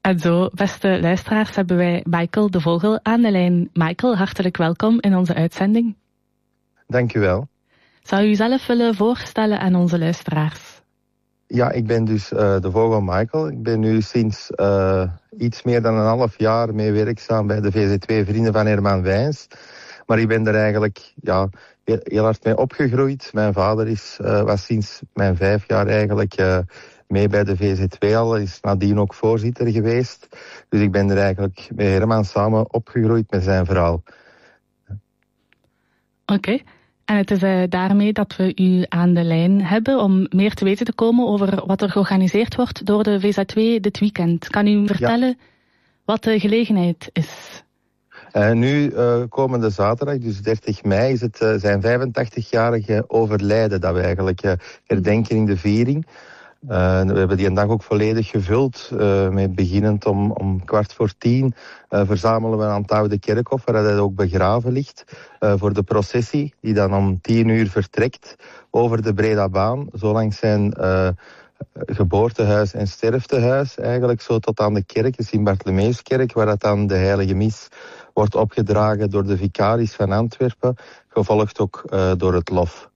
En zo, beste luisteraars, hebben wij Michael de Vogel aan de lijn. Michael, hartelijk welkom in onze uitzending. Dank u wel. Zou u zelf willen voorstellen aan onze luisteraars? Ja, ik ben dus de Vogel Michael. Ik ben nu sinds iets meer dan een half jaar mee werkzaam bij de VZ2 Vrienden van Herman Wijns. Maar ik ben er eigenlijk heel hard mee opgegroeid. Mijn vader was sinds mijn 5 jaar eigenlijk mee bij de VZ2 al. Is nadien ook voorzitter geweest. Dus ik ben er eigenlijk met Herman samen opgegroeid met zijn verhaal. Oké. En het is daarmee dat we u aan de lijn hebben om meer te weten te komen over wat er georganiseerd wordt door de VZ2 dit weekend. Kan u vertellen wat de gelegenheid is? Nu, komende zaterdag, dus 30 mei, is het zijn 85-jarige overlijden dat we eigenlijk herdenken in de viering. We hebben die een dag ook volledig gevuld. Met beginnend om 9:15 verzamelen we aan het Oude Kerkhof, waar hij ook begraven ligt, voor de processie die dan om 10:00 vertrekt over de Bredabaan, zo langs zijn geboortehuis en sterftehuis, eigenlijk zo tot aan de kerk, de Sint-Bartholomeuskerk, waar dat dan de heilige mis wordt opgedragen door de vicaris van Antwerpen, gevolgd ook door het lof.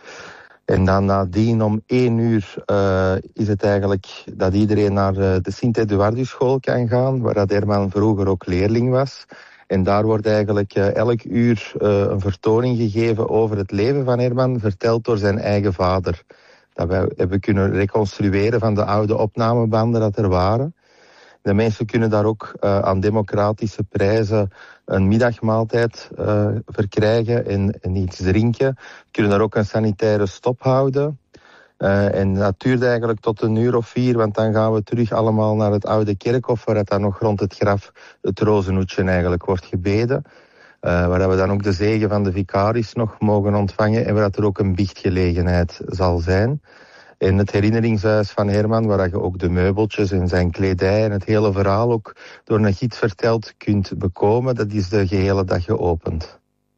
En dan nadien om 1:00 is het eigenlijk dat iedereen naar de Sint-Eduardus-school kan gaan, waar dat Herman vroeger ook leerling was. En daar wordt eigenlijk elk uur een vertoning gegeven over het leven van Herman, verteld door zijn eigen vader. Dat wij hebben kunnen reconstrueren van de oude opnamebanden dat er waren. De mensen kunnen daar ook aan democratische prijzen een middagmaaltijd verkrijgen en iets drinken. Kunnen daar ook een sanitaire stop houden. En dat duurt eigenlijk tot 1:00 of 4:00, want dan gaan we terug allemaal naar het Oude Kerkhof, waar het dan nog rond het graf het rozenhoedje eigenlijk wordt gebeden. Waar we dan ook de zegen van de vicaris nog mogen ontvangen en waar er ook een biechtgelegenheid zal zijn. En het herinneringshuis van Herman, waar je ook de meubeltjes en zijn kledij en het hele verhaal ook door een gids verteld kunt bekomen, dat is de gehele dag geopend.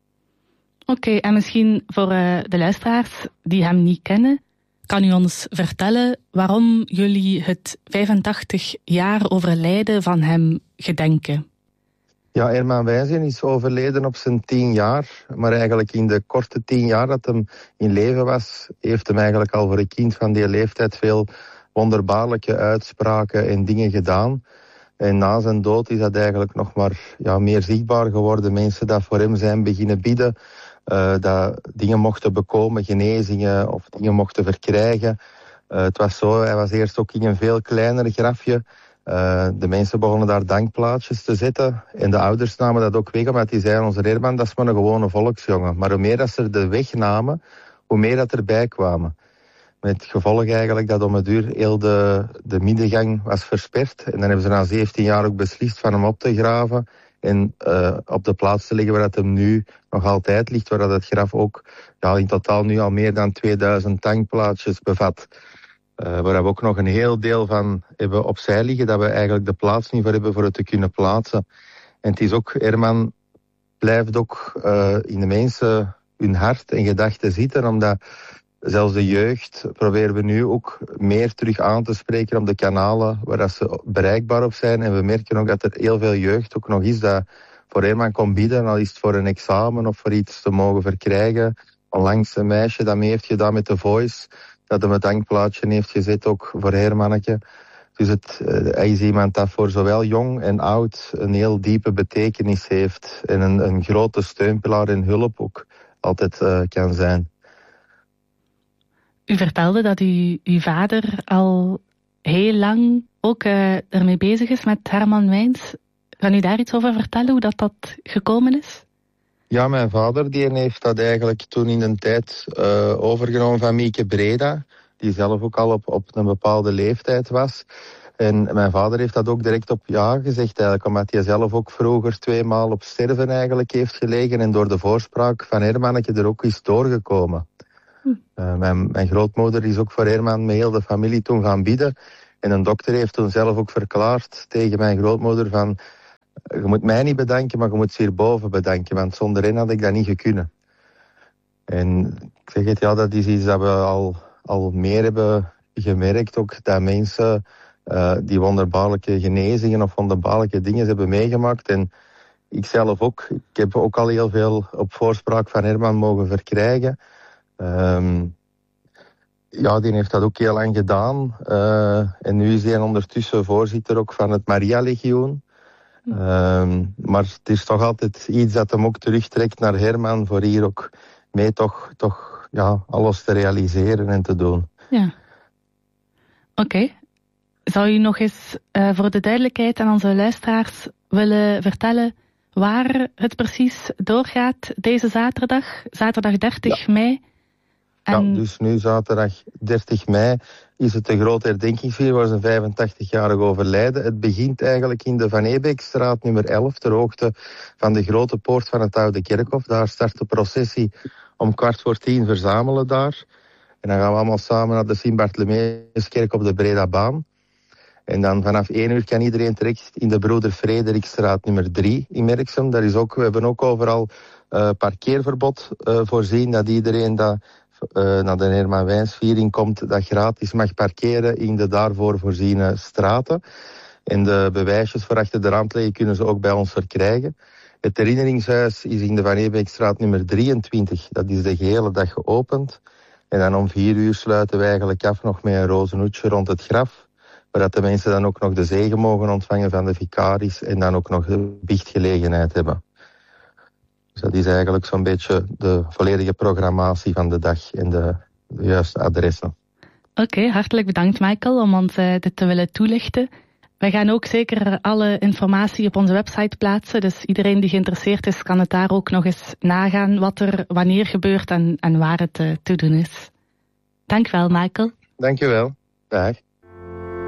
Oké, en misschien voor de luisteraars die hem niet kennen, kan u ons vertellen waarom jullie het 85 jaar overlijden van hem gedenken? Ja, Herman Wijnsen is overleden op zijn 10 jaar. Maar eigenlijk in de korte 10 jaar dat hij in leven was, heeft hem eigenlijk al voor een kind van die leeftijd veel wonderbaarlijke uitspraken en dingen gedaan. En na zijn dood is dat eigenlijk nog maar meer zichtbaar geworden. Mensen dat voor hem zijn beginnen bidden, dat dingen mochten bekomen, genezingen of dingen mochten verkrijgen. Het was zo, hij was eerst ook in een veel kleiner grafje. De mensen begonnen daar dankplaatjes te zetten. En de ouders namen dat ook weg, omdat die zeiden, onze Herman, dat is maar een gewone volksjongen. Maar hoe meer dat ze de weg namen, hoe meer dat erbij kwamen. Met het gevolg eigenlijk dat om het uur heel de middengang was versperd. En dan hebben ze na 17 jaar ook beslist van hem op te graven. En op de plaats te leggen waar dat hem nu nog altijd ligt. Waar dat het graf ook in totaal nu al meer dan 2000 dankplaatjes bevat. Waar we ook nog een heel deel van hebben opzij liggen, dat we eigenlijk de plaats niet voor hebben voor het te kunnen plaatsen. En het is ook, Herman blijft ook in de mensen hun hart en gedachten zitten, omdat zelfs de jeugd proberen we nu ook meer terug aan te spreken op de kanalen waar dat ze bereikbaar op zijn. En we merken ook dat er heel veel jeugd ook nog is dat voor Herman komt bieden, al is het voor een examen of voor iets te mogen verkrijgen. Onlangs een meisje dat mee heeft gedaan met The Voice, dat hem het dankplaatje heeft gezet, ook voor Hermanneke. Dus hij is iemand dat voor zowel jong en oud een heel diepe betekenis heeft. En een grote steunpilaar en hulp ook altijd kan zijn. U vertelde dat uw vader al heel lang ook ermee bezig is met Herman Wijns. Kan u daar iets over vertellen, hoe dat gekomen is? Ja, mijn vader die heeft dat eigenlijk toen in een tijd overgenomen van Mieke Breda, die zelf ook al op een bepaalde leeftijd was. En mijn vader heeft dat ook direct op ja gezegd eigenlijk, omdat hij zelf ook vroeger 2 maal op sterven eigenlijk heeft gelegen en door de voorspraak van Hermanneke er ook is doorgekomen. Mijn grootmoeder is ook voor Herman met heel de familie toen gaan bidden. En een dokter heeft toen zelf ook verklaard tegen mijn grootmoeder van, je moet mij niet bedanken, maar je moet ze hierboven bedanken, want zonder hen had ik dat niet gekunnen. En ik zeg het, dat is iets dat we al meer hebben gemerkt, ook dat mensen die wonderbaarlijke genezingen of wonderbaarlijke dingen hebben meegemaakt. En ik zelf ook. Ik heb ook al heel veel op voorspraak van Herman mogen verkrijgen. Ja, die heeft dat ook heel lang gedaan. En nu is hij ondertussen voorzitter ook van het Maria-legioen. Maar het is toch altijd iets dat hem ook terugtrekt naar Herman voor hier ook mee toch alles te realiseren en te doen. Ja. Oké. Zou u nog eens voor de duidelijkheid aan onze luisteraars willen vertellen waar het precies doorgaat deze zaterdag 30 mei? En... Ja, dus nu zaterdag 30 mei is het de grote herdenkingsviering voor zijn 85-jarig overlijden. Het begint eigenlijk in de Van Ebeekstraat nummer 11, ter hoogte van de grote poort van het Oude Kerkhof. Daar start de processie om 9:15 verzamelen daar. En dan gaan we allemaal samen naar de Sint-Bartholomeuskerk op de Bredabaan. En dan vanaf 1 uur kan iedereen terecht in de Broeder Frederikstraat nummer 3 in Merksem. We hebben ook overal parkeerverbod voorzien, dat iedereen dat naar de Herman Wijnsviering komt, dat gratis mag parkeren in de daarvoor voorziene straten. En de bewijsjes voor achter de rand liggen kunnen ze ook bij ons verkrijgen. Het herinneringshuis is in de Van Ebeekstraat nummer 23. Dat is de gehele dag geopend. En dan om 4 uur sluiten we eigenlijk af nog met een rozenhoedje rond het graf. Waar de mensen dan ook nog de zegen mogen ontvangen van de vicaris en dan ook nog de biechtgelegenheid hebben. Dus dat is eigenlijk zo'n beetje de volledige programmatie van de dag en de juiste adressen. Oké, hartelijk bedankt Michael om ons dit te willen toelichten. Wij gaan ook zeker alle informatie op onze website plaatsen. Dus iedereen die geïnteresseerd is kan het daar ook nog eens nagaan wat er wanneer gebeurt en waar het te doen is. Dank wel Michael. Dank je wel. Dag.